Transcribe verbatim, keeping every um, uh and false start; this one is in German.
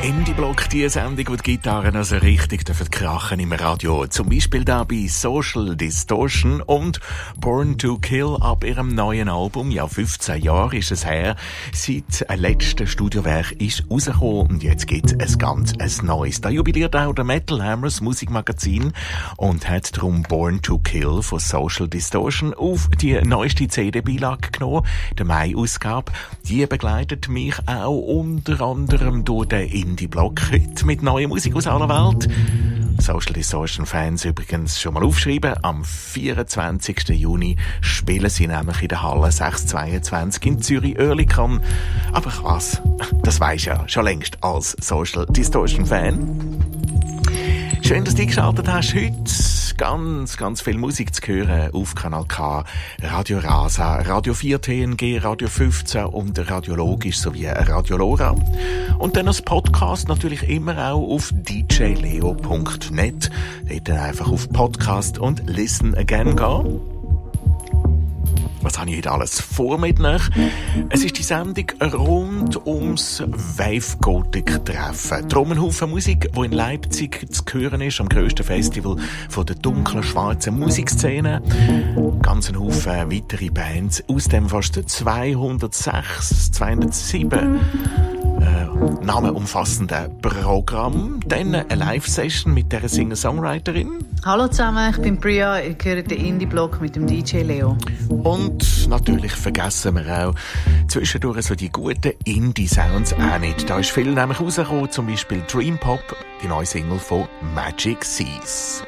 Indie-Block, die Sendung, wo die Gitarren also richtig dürfen krachen im Radio. Zum Beispiel da bei Social Distortion und Born to Kill ab ihrem neuen Album. Ja, fünfzehn Jahre ist es her, seit ein letztes Studiowerk ist rausgekommen und jetzt gibt es ein ganz ein neues. Da jubiliert auch der Metal Hammers Musikmagazin und hat darum Born to Kill von Social Distortion auf die neueste C D-Beilage genommen, der Mai-Ausgabe. Die begleitet mich auch unter anderem durch den Indie-Block heute mit neuer Musik aus aller Welt. Social Distortion-Fans übrigens schon mal aufschreiben. Am vierundzwanzigsten Juni spielen sie nämlich in der Halle sechs zweiundzwanzig in Zürich-Oerlikon. Aber was? Das weisst ja schon längst als Social Distortion-Fan. Schön, dass du eingeschaltet hast. Heute ganz, ganz viel Musik zu hören auf Kanal K, Radio Rasa, Radio vier T N G, Radio fünfzehn und Radio Logisch sowie Radio Lora. Und dann als Podcast natürlich immer auch auf d j leo punkt net. Dort dann einfach auf Podcast und Listen Again gehen. Was habe ich heute alles vor mit euch? Es ist die Sendung rund ums Wave-Gothic-Treffen. Darum ein Haufen Musik, die in Leipzig zu hören ist, am grössten Festival von der dunklen, schwarzen Musikszene. Ganz ein Haufen weitere Bands aus dem fast zweihundertsechs, zweihundertsieben äh, namenumfassenden Programm. Dann eine Live-Session mit dieser Singer-Songwriterin. Hallo zusammen, ich bin Priya, ich höre den Indie-Blog mit dem D J Leo. Und natürlich vergessen wir auch zwischendurch so die guten Indie-Sounds auch nicht. Da ist viel nämlich rausgekommen, zum Beispiel Dream Pop, die neue Single von Magic Seas.